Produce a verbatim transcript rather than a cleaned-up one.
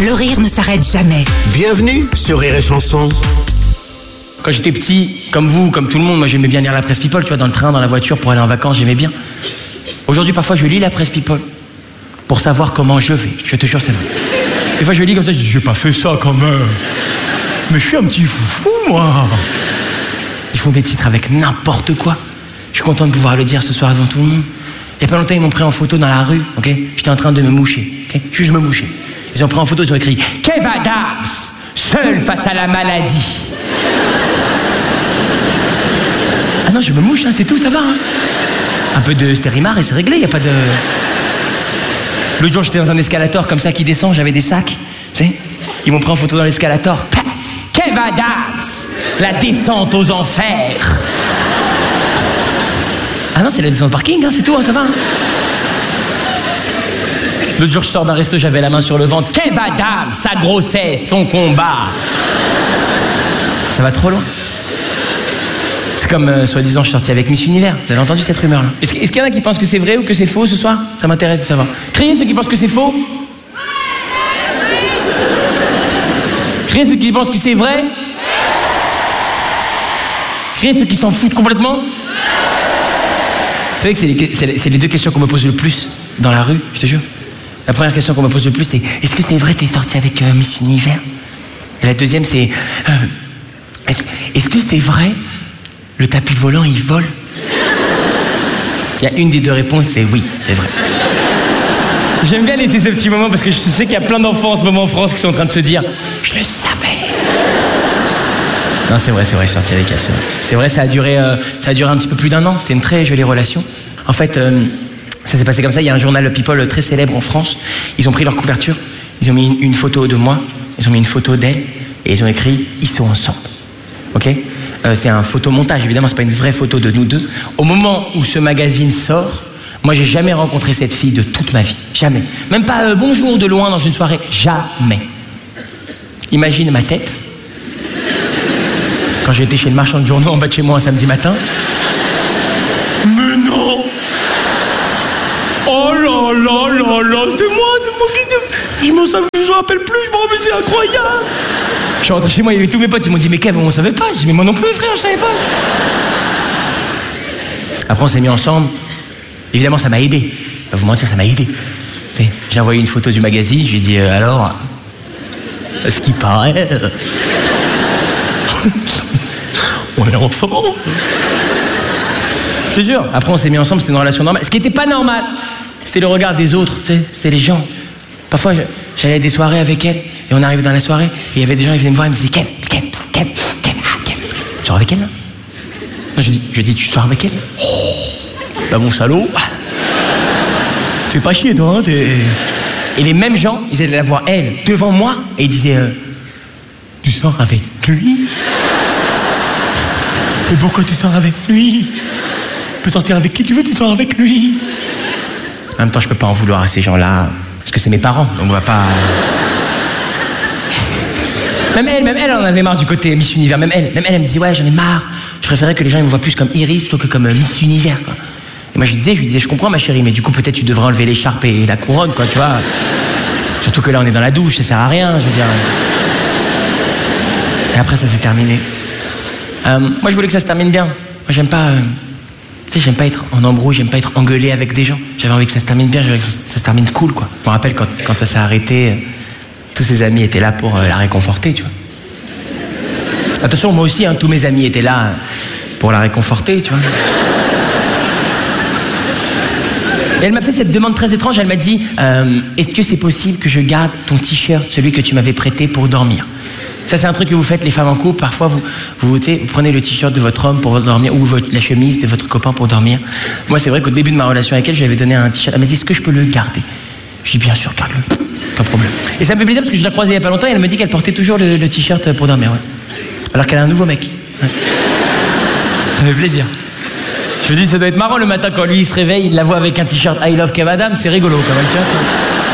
le rire ne s'arrête jamais. Bienvenue sur Rire et Chanson. Quand j'étais petit, comme vous, comme tout le monde, moi j'aimais bien lire la presse People, tu vois, dans le train, dans la voiture, pour aller en vacances, j'aimais bien. Aujourd'hui, parfois, je lis la presse People pour savoir comment je vais. Je te jure, c'est vrai. Des fois, je lis comme ça, je dis, j'ai pas fait ça quand même. Mais je suis un petit foufou, moi. Ils font des titres avec n'importe quoi. Je suis content de pouvoir le dire ce soir devant tout le monde. Il y a pas longtemps, ils m'ont pris en photo dans la rue, ok? J'étais en train de me moucher, ok? Juste je me mouchais. Ils ont pris en photo, ils ont écrit « Kev Adams, seul face à la maladie ». Ah non, je me mouche, hein, c'est tout, ça va. Hein. Un peu de stérimar et c'est réglé, il n'y a pas de... L'autre jour, j'étais dans un escalator comme ça qui descend, j'avais des sacs, tu sais. Ils m'ont pris en photo dans l'escalator. Kev Adams, la descente aux enfers. Ah non, c'est la descente au parking, hein, c'est tout, hein, ça va. Hein. L'autre jour, je sors d'un resto, j'avais la main sur le ventre. Kev Adams, sa grossesse, son combat. Ça va trop loin. C'est comme, euh, soi-disant, je suis sorti avec Miss Univers. Vous avez entendu cette rumeur-là? Est-ce, est-ce qu'il y en a qui pensent que c'est vrai ou que c'est faux ce soir? Ça m'intéresse de savoir. Criez ceux qui pensent que c'est faux. Criez ceux qui pensent que c'est vrai. Criez ceux qui s'en foutent complètement. Vous savez que c'est les, c'est, les, c'est les deux questions qu'on me pose le plus dans la rue, je te jure. La première question qu'on me pose le plus, c'est est-ce que c'est vrai que t'es sorti avec euh, Miss Univers? Et la deuxième, c'est euh, est-ce, est-ce que c'est vrai le tapis volant, il vole? Il y a une des deux réponses, c'est oui, c'est vrai. J'aime bien laisser ce petit moment parce que je sais qu'il y a plein d'enfants en ce moment en France qui sont en train de se dire je le savais. Non, c'est vrai, c'est vrai, je suis sorti avec elle, c'est vrai. C'est vrai, ça a duré, euh, ça a duré un petit peu plus d'un an, c'est une très jolie relation. En fait, euh, ça s'est passé comme ça, il y a un journal People très célèbre en France, ils ont pris leur couverture, ils ont mis une, une photo de moi, ils ont mis une photo d'elle, et ils ont écrit « Ils sont ensemble ». Ok ? euh, C'est un photomontage, évidemment, c'est pas une vraie photo de nous deux. Au moment où ce magazine sort, moi j'ai jamais rencontré cette fille de toute ma vie, jamais. Même pas euh, bonjour de loin dans une soirée, jamais. Imagine ma tête. Quand j'ai été chez le marchand de journaux en bas de chez moi un samedi matin. Mais non! Oh là là là là, c'est moi, c'est moi qui... Je m'en savais, je me rappelle plus, je me rappelle, c'est incroyable! Je suis rentré chez moi, il y avait tous mes potes, ils m'ont dit, mais Kev, on savait pas. J'ai dit, mais moi non plus, frère, je savais pas. Après, on s'est mis ensemble. Évidemment, ça m'a aidé. Je vais pas vous mentir, ça m'a aidé. J'ai envoyé une photo du magazine, je lui ai dit, euh, alors, ce qui paraît... Euh... on est ensemble. C'est sûr. Après, on s'est mis ensemble, c'était une relation normale. Ce qui n'était pas normal, c'était le regard des autres, tu sais, c'était les gens. Parfois, j'allais à des soirées avec elle, et on arrivait dans la soirée, et il y avait des gens qui venaient me voir, ils me disaient Kev, Kev, Kev, Kev, ah, Kev, tu sors avec elle là? Non, je dis, je dis, tu sors avec elle? Oh, bah mon salaud. Tu fais pas chier, toi, hein, t'es... Et les mêmes gens, ils allaient la voir, elle, devant moi, et ils disaient euh, tu sors avec lui? Mais pourquoi tu sors avec lui? Tu peux sortir avec qui tu veux, tu sors avec lui. En même temps, je peux pas en vouloir à ces gens-là, parce que c'est mes parents, donc on va pas... Même elle, même elle en avait marre du côté Miss Univers, même elle, même elle, elle me dit ouais, j'en ai marre, je préférais que les gens ils me voient plus comme Iris plutôt que comme euh, Miss Univers, quoi. Et moi je lui disais, je lui disais, je comprends ma chérie, mais du coup peut-être tu devrais enlever l'écharpe et la couronne, quoi, tu vois. Surtout que là on est dans la douche, ça sert à rien, je veux dire. Et après ça s'est terminé. Euh, moi je voulais que ça se termine bien. Moi j'aime pas... Euh... Tu sais, j'aime pas être en embrouille, j'aime pas être engueulé avec des gens. J'avais envie que ça se termine bien, j'avais envie que ça, ça se termine cool, quoi. Je me rappelle quand, quand ça s'est arrêté, euh, tous ses amis étaient là pour euh, la réconforter, tu vois. Attention, moi aussi, hein, tous mes amis étaient là euh, pour la réconforter, tu vois. Et elle m'a fait cette demande très étrange, elle m'a dit euh, est-ce que c'est possible que je garde ton t-shirt, celui que tu m'avais prêté pour dormir? Ça, c'est un truc que vous faites, les femmes en couple. Parfois, vous, vous, vous prenez le t-shirt de votre homme pour dormir ou votre, la chemise de votre copain pour dormir. Moi, c'est vrai qu'au début de ma relation avec elle, je lui avais donné un t-shirt. Elle m'a dit, est-ce que je peux le garder? Je dis, bien sûr, garde-le. Pas de problème. Et ça me fait plaisir parce que je l'ai croisée il y a pas longtemps et elle me dit qu'elle portait toujours le, le t-shirt pour dormir. Ouais. Alors qu'elle a un nouveau mec. Ouais. Ça me fait plaisir. Je me dis, ça doit être marrant le matin quand lui il se réveille, il la voit avec un t-shirt I love Kev Adams, c'est rigolo quand même, tu vois. Ça...